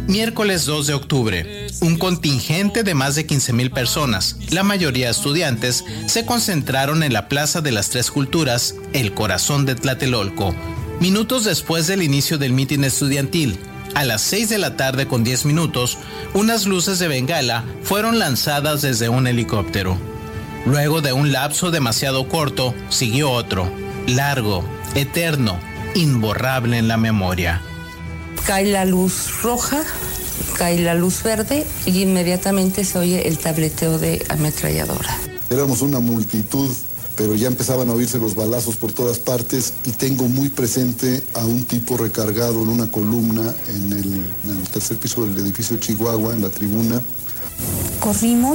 Miércoles 2 de octubre, un contingente de más de 15,000 personas, la mayoría estudiantes, se concentraron en la Plaza de las Tres Culturas, el corazón de Tlatelolco. Minutos después del inicio del mitin estudiantil, a las 6 de la tarde con 10 minutos, unas luces de bengala fueron lanzadas desde un helicóptero. Luego de un lapso demasiado corto, siguió otro, largo, eterno, imborrable en la memoria. Cae la luz roja, cae la luz verde y inmediatamente se oye el tableteo de ametralladora. Éramos una multitud, pero ya empezaban a oírse los balazos por todas partes y tengo muy presente a un tipo recargado en una columna en el tercer piso del edificio Chihuahua, en la tribuna. Corrimos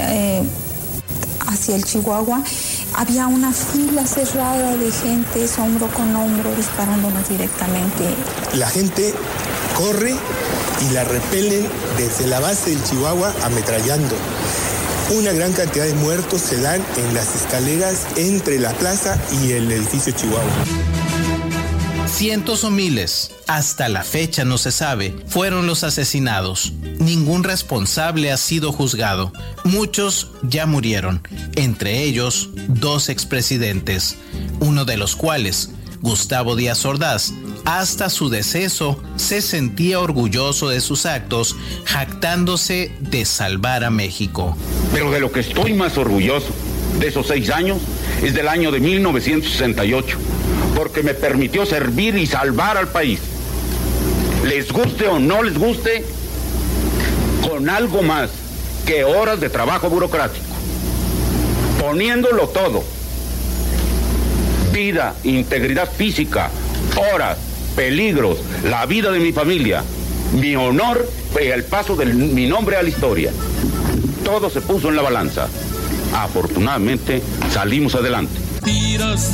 hacia el Chihuahua. Había una fila cerrada de gente, hombro con hombro, disparándonos directamente. La gente corre y la repelen desde la base del Chihuahua ametrallando. Una gran cantidad de muertos se dan en las escaleras entre la plaza y el edificio Chihuahua. Cientos o miles, hasta la fecha no se sabe, fueron los asesinados. Ningún responsable ha sido juzgado. Muchos ya murieron, entre ellos 2 expresidentes, uno de los cuales, Gustavo Díaz Ordaz, hasta su deceso se sentía orgulloso de sus actos, jactándose de salvar a México. Pero de lo que estoy más orgulloso de esos 6 años es del año de 1968, porque me permitió servir y salvar al país. Les guste o no les guste, con algo más que horas de trabajo burocrático, poniéndolo todo: vida, integridad física, horas, peligros, la vida de mi familia, mi honor y el paso de mi nombre a la historia. Todo se puso en la balanza. Afortunadamente salimos adelante.